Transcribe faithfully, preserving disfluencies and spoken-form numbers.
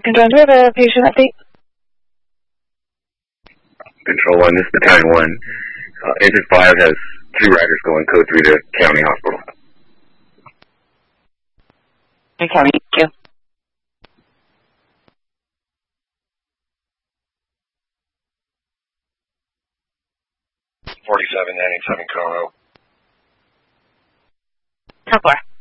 Control, do we have a patient update? Control one, this is Battalion one. Uh, Engine five has three riders going code three to County Hospital. Okay, thank you. forty-seven ninety-seven Como. ten four.